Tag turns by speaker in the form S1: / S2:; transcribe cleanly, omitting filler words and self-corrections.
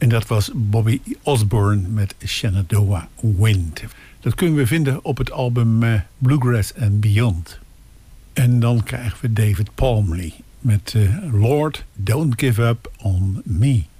S1: En dat was Bobby Osborne met Shenandoah Wind. Dat kunnen we vinden op het album Bluegrass and Beyond. En dan krijgen we David Palmley met Lord, Don't Give Up on Me.